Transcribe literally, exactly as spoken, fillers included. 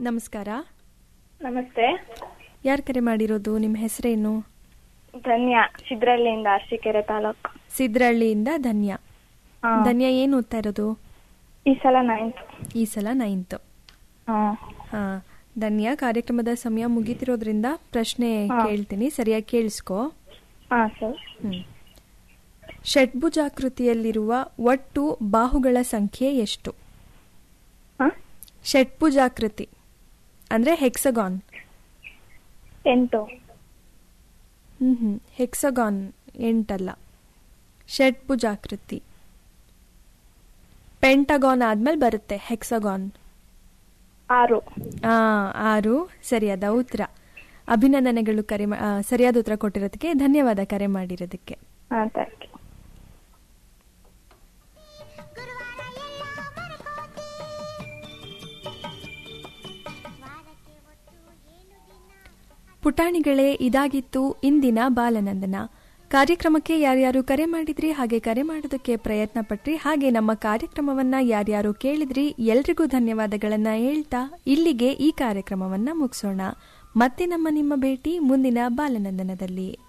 ನಮಸ್ಕಾರ. ನಮಸ್ತೆ. ಯಾರು ಕರೆ ಮಾಡಿರೋದು? ನಿಮ್ಮ ಹೆಸರೇನು? ಧನ್ಯ, ಸಿದ್ರಳ್ಳಿಯಿಂದ, ಅರಸೀಕೆರೆ ತಾಲೂಕು. ಸಿದ್ರಳ್ಳಿಯಿಂದ ಧನ್ಯ. ಧನ್ಯ ಏನು ಓದ್ತಾ ಇರೋದು? ಈ ಸಲ ನೈನ್ತ್. ಈ ಸಲ ನೈನ್ತ್. ಹಾ ಧನ್ಯ, ಕಾರ್ಯಕ್ರಮದ ಸಮಯ ಮುಗಿತಿರೋದ್ರಿಂದ ಪ್ರಶ್ನೆ ಕೇಳ್ತೀನಿ, ಸರಿಯಾಗಿ ಕೇಳಿಸ್ಕೊ. ಹ್ಮ್ ಷಟ್ಭುಜಾಕೃತಿಯಲ್ಲಿರುವ ಒಟ್ಟು ಬಾಹುಗಳ ಸಂಖ್ಯೆ ಎಷ್ಟು? ಷಟ್ಭುಜಾಕೃತಿ ಅಂದ್ರೆ ಹೆಕ್ಸಗಾನ್. ಎಂಟು. ಹ್ಮ್ ಹ್ಮ್ ಹೆಕ್ಸಗಾನ್ ಎಂಟಲ್ಲ, ಷಟ್ಭುಜಾಕೃತಿ. ಪೆಂಟಗಾನ್ ಆದ್ಮೇಲೆ ಬರುತ್ತೆ ಹೆಕ್ಸಗಾನ್. ಆರು. ಆ ಆರು ಸರಿಯಾದ ಉತ್ತರ. ಅಭಿನಂದನೆಗಳು, ಕರೆ ಸರಿಯಾದ ಉತ್ತರ ಕೊಟ್ಟಿರೋದಕ್ಕೆ ಧನ್ಯವಾದ, ಕರೆ ಮಾಡಿರೋದಕ್ಕೆ. ಪುಟಾಣಿಗಳೇ, ಇದಾಗಿತ್ತು ಇಂದಿನ ಬಾಲನಂದನ ಕಾರ್ಯಕ್ರಮಕ್ಕೆ. ಯಾರ್ಯಾರು ಕರೆ ಮಾಡಿದ್ರಿ, ಹಾಗೆ ಕರೆ ಮಾಡೋದಕ್ಕೆ ಪ್ರಯತ್ನ ಪಟ್ರಿ, ಹಾಗೆ ನಮ್ಮ ಕಾರ್ಯಕ್ರಮವನ್ನ ಯಾರ್ಯಾರು ಕೇಳಿದ್ರಿ, ಎಲ್ರಿಗೂ ಧನ್ಯವಾದಗಳನ್ನ ಹೇಳ್ತಾ ಇಲ್ಲಿಗೆ ಈ ಕಾರ್ಯಕ್ರಮವನ್ನ ಮುಗಿಸೋಣ. ಮತ್ತೆ ನಮ್ಮ ನಿಮ್ಮ ಭೇಟಿ ಮುಂದಿನ ಬಾಲನಂದನದಲ್ಲಿ.